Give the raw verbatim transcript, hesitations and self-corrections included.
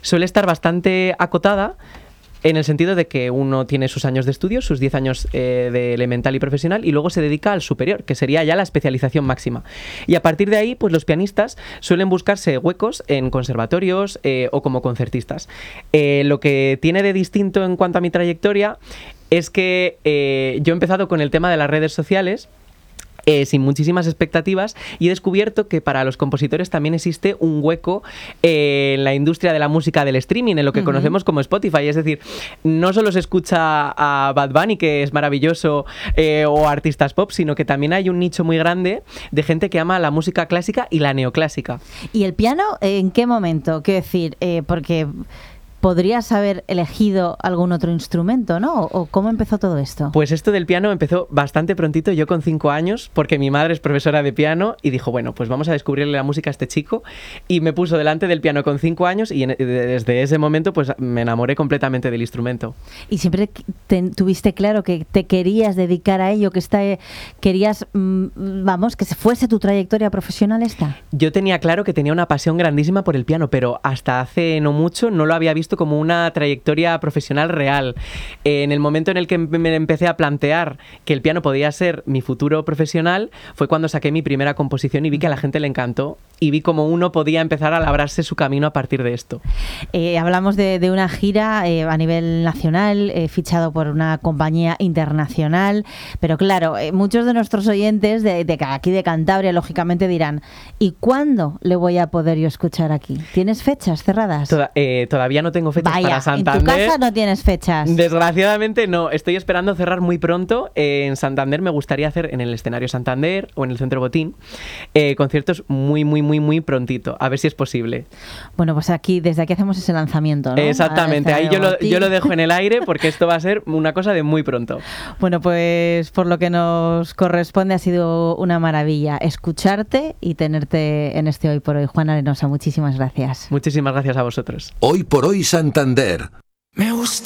suele estar bastante acotada, en el sentido de que uno tiene sus años de estudio, sus diez años eh, de elemental y profesional, y luego se dedica al superior, que sería ya la especialización máxima. Y a partir de ahí, pues los pianistas suelen buscarse huecos en conservatorios eh, o como concertistas. Eh, lo que tiene de distinto en cuanto a mi trayectoria es que eh, yo he empezado con el tema de las redes sociales, Eh, sin muchísimas expectativas, y he descubierto que para los compositores también existe un hueco eh, en la industria de la música del streaming, en lo que uh-huh. conocemos como Spotify. Es decir, no solo se escucha a Bad Bunny, que es maravilloso, eh, o artistas pop, sino que también hay un nicho muy grande de gente que ama la música clásica y la neoclásica. ¿Y el piano en qué momento? Quiero decir, eh, porque podrías haber elegido algún otro instrumento, ¿no? ¿O cómo empezó todo esto? Pues esto del piano empezó bastante prontito, yo con cinco años, porque mi madre es profesora de piano y dijo, bueno, pues vamos a descubrirle la música a este chico, y me puso delante del piano con cinco años y en, desde ese momento pues me enamoré completamente del instrumento. ¿Y siempre te, tuviste claro que te querías dedicar a ello, que está, querías, vamos, que fuese tu trayectoria profesional esta? Yo tenía claro que tenía una pasión grandísima por el piano, pero hasta hace no mucho no lo había visto como una trayectoria profesional real. Eh, en el momento en el que me empecé a plantear que el piano podía ser mi futuro profesional fue cuando saqué mi primera composición y vi que a la gente le encantó, y vi cómo uno podía empezar a labrarse su camino a partir de esto. Eh, hablamos de, de una gira eh, a nivel nacional, eh, fichado por una compañía internacional, pero claro, eh, muchos de nuestros oyentes de, de aquí de Cantabria lógicamente dirán, ¿y cuándo le voy a poder yo escuchar aquí? ¿Tienes fechas cerradas? Toda, eh, todavía no tengo fechas. Vaya, para Santander. ¿en tu casa no tienes fechas? Desgraciadamente no, estoy esperando cerrar muy pronto. Eh, en Santander me gustaría hacer en el escenario Santander o en el Centro Botín eh, conciertos muy, muy, muy, muy prontito, a ver si es posible. Bueno, pues aquí, desde aquí hacemos ese lanzamiento, ¿no? Exactamente, ahí yo lo, yo lo dejo en el aire porque esto va a ser una cosa de muy pronto. Bueno, pues por lo que nos corresponde ha sido una maravilla escucharte y tenerte en este Hoy por Hoy. Juan Arenosa, muchísimas gracias. Muchísimas gracias a vosotros. Hoy por Hoy Santander. Me gusta.